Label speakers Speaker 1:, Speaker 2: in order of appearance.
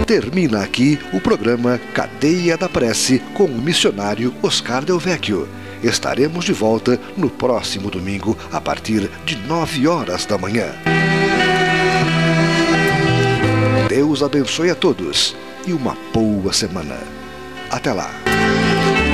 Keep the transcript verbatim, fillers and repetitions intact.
Speaker 1: Termina aqui o programa Cadeia da Prece com o missionário Oscar Del Vecchio. Estaremos de volta no próximo domingo a partir de nove horas da manhã. Deus abençoe a todos e uma boa semana. Até lá.